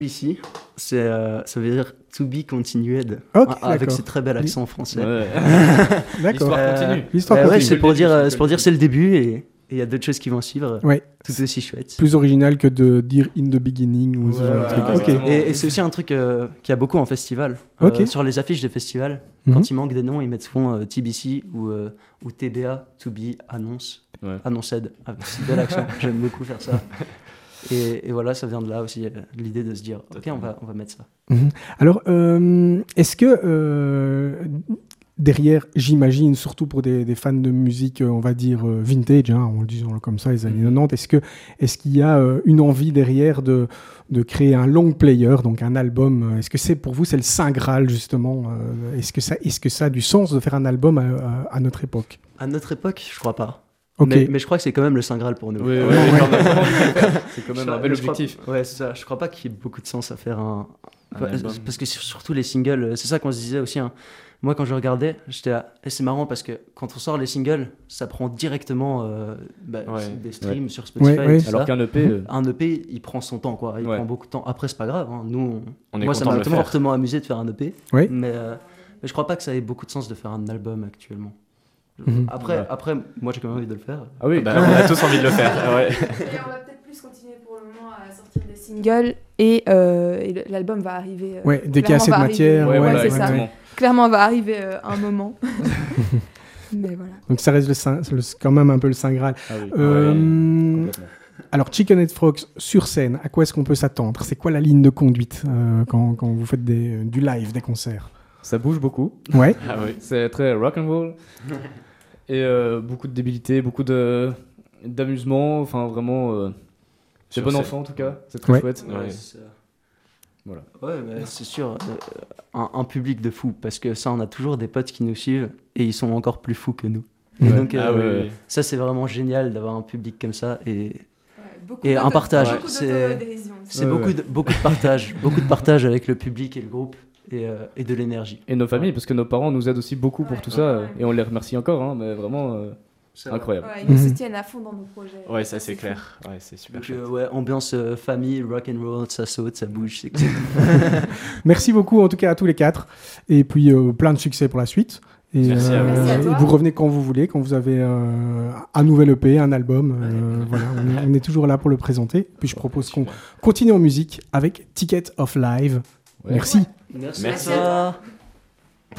Ici, ça veut dire to be continued, Ok, avec d'accord. ce très bel accent français. Ouais. D'accord. L'histoire continue. L'histoire Ouais, continue. c'est pour dire c'est le début et il y a d'autres choses qui vont suivre, Ouais. tout aussi chouettes. Plus original que de dire in the beginning ou ce genre de truc. Ah, Ok. ouais. Et c'est aussi un truc qu'il y a beaucoup en festival. Ok. Sur les affiches des festivals, Mhm. quand il manque des noms, ils mettent souvent TBC ou TBA, to be annonce, Ouais. annonced, avec ce bel accent. J'aime beaucoup faire ça. Et voilà, ça vient de là aussi, l'idée de se dire, ok, on va mettre ça. Mhm. Alors, est-ce que derrière, j'imagine, surtout pour des fans de musique, on va dire vintage, en le disant comme ça, les années 90, est-ce qu'il y a une envie derrière de créer un long player, donc un album? Est-ce que c'est pour vous, c'est le Saint Graal justement? Est-ce que ça a du sens de faire un album à notre époque? À notre époque, je crois pas. Ok. Mais je crois que c'est quand même le Saint Graal pour nous. Oui, Ouais. c'est quand même un bel objectif. Ouais, c'est ça. Je crois pas qu'il y ait beaucoup de sens à faire un album. parce que surtout les singles, c'est ça qu'on se disait aussi. Moi, quand je regardais, j'étais là. Et c'est marrant parce que quand on sort les singles, ça prend directement des streams sur Spotify. Ouais, ouais. Et tout Alors ça. qu'un EP, Un EP, il prend son temps, quoi. Il Ouais. prend beaucoup de temps. Après, c'est pas grave. Nous, on est moi, ça content de m'a le faire. fortement amusé de faire un EP. Ouais. Mais je crois pas que ça ait beaucoup de sens de faire un album actuellement. Mhm. Après, moi, j'ai quand même envie de le faire. Ah oui, Bah, on a tous envie de le faire. Ouais. Et on va peut-être plus continuer pour le moment à sortir des singles et l'album va arriver. Ouais, dès qu'il y a clairement assez de va matière. arriver. Ouais, Ouais, voilà, c'est ça. exactement. Clairement, va arriver un moment. Mais voilà. Donc ça reste quand même un peu le Saint Graal. Ah oui. Complètement. Alors, Chicken Head Frogs sur scène, à quoi est-ce qu'on peut s'attendre? C'est quoi la ligne de conduite quand vous faites du live, des concerts? Ça bouge beaucoup. Ouais. Ah oui. C'est très rock and roll. Et beaucoup de débilité, beaucoup d'amusement. Enfin, vraiment, c'est Sur bon scène. enfant en tout cas. C'est très Ouais. chouette. Ouais. c'est ça. Voilà. Ouais, mais c'est sûr, un public de fous, parce que ça, on a toujours des potes qui nous suivent et ils sont encore plus fous que nous. Et Ouais. donc, Ah oui. ça, c'est vraiment génial d'avoir un public comme ça. Et Beaucoup Et un partage, Beaucoup c'est- d'autodérision. c'est Ouais, beaucoup de partage, beaucoup de partage avec le public et le groupe et de l'énergie. Et nos familles, parce que nos parents nous aident aussi beaucoup pour Ouais. tout ça. Ouais. Et on les remercie encore, hein, mais vraiment incroyable. Ouais, ils nous Mhm. soutiennent à fond dans nos projets. Ouais, ça c'est clair. Ouais, c'est super Donc, chouette. ouais, ambiance famille, rock and roll, ça saute, ça bouge, c'est cool. Merci beaucoup en tout cas à tous les quatre. Et puis plein de succès pour la suite. Et, Merci à vous. Merci à toi. et vous revenez quand vous voulez, quand vous avez un nouvel EP, un album. Voilà, on est toujours là pour le présenter. Puis je propose qu'on continue en musique avec Ticket of Live. Ouais. Merci. Merci Merci. à toi.